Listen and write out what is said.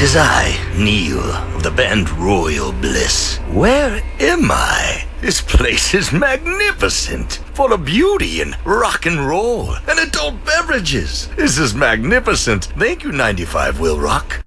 'Tis I, Neil, of the band Royal Bliss. Where am I? This place is magnificent, full of beauty and rock and roll and adult beverages. This is magnificent. Thank you, 95 Will Rock.